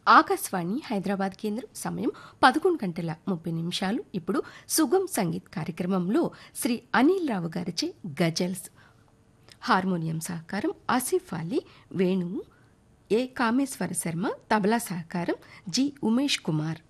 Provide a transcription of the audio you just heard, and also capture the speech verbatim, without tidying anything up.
ఆకాశవాణి హైదరాబాద్ కేంద్రం. సమయం పదకొండు గంటల ముప్పై నిమిషాలు. ఇప్పుడు సుగం సంగీత్ కార్యక్రమంలో శ్రీ అనిల్ రావు గారిచే గజల్స్. హార్మోనియం సహకారం ఆసిఫ్ అలీ, వేణువు ఏ కామేశ్వర శర్మ, తబలా సహకారం జి ఉమేష్ కుమార్.